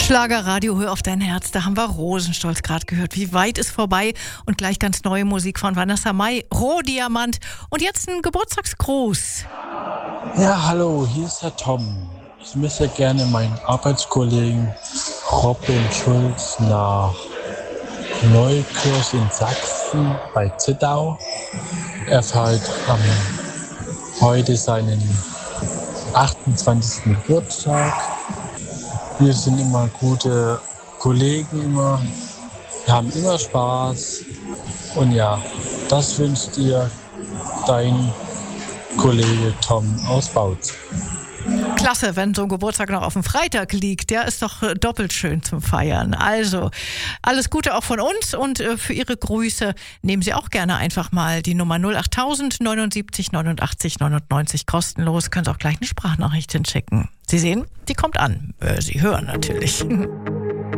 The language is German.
Schlagerradio, hör auf dein Herz, da haben wir Rosenstolz gerade gehört. Wie weit ist vorbei? Und gleich ganz neue Musik von Vanessa Mai, Rohdiamant. Und jetzt ein Geburtstagsgruß. Ja, hallo, hier ist der Tom. Ich möchte gerne meinen Arbeitskollegen Robin Schulz nach Neukirch in Sachsen bei Zittau. Er feiert heute seinen 28. Geburtstag. Wir sind immer gute Kollegen, wir haben immer Spaß. Und ja, das wünscht dir dein Kollege Tom aus Bautz. Klasse, wenn so ein Geburtstag noch auf dem Freitag liegt, der ist doch doppelt schön zum Feiern. Also, alles Gute auch von uns und für Ihre Grüße nehmen Sie auch gerne einfach mal die Nummer 08000 79 89 99 kostenlos. Können Sie auch gleich eine Sprachnachricht hinschicken. Sie sehen, die kommt an. Sie hören natürlich.